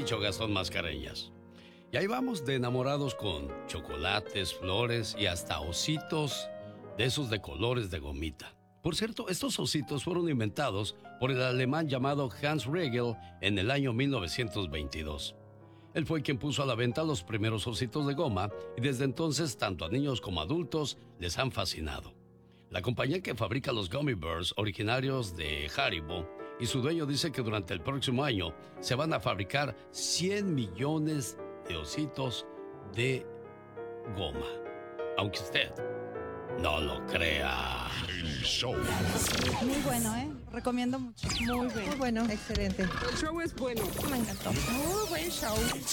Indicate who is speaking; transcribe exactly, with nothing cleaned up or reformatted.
Speaker 1: dicho Gastón Mascareñas. Y ahí vamos de enamorados con chocolates, flores y hasta ositos de esos de colores de gomita. Por cierto, estos ositos fueron inventados por el alemán llamado Hans Riegel en el año mil novecientos veintidós. Él fue quien puso a la venta los primeros ositos de goma y desde entonces tanto a niños como a adultos les han fascinado. La compañía que fabrica los Gummy Bears originarios de Haribo y su dueño dice que durante el próximo año se van a fabricar cien millones de ositos de goma. Aunque usted no lo crea.
Speaker 2: El show.
Speaker 3: Muy bueno, ¿eh? Recomiendo mucho.
Speaker 4: Muy bueno.
Speaker 3: Muy bueno.
Speaker 4: Excelente.
Speaker 5: El show es bueno.
Speaker 3: Me encantó.
Speaker 4: Muy buen show.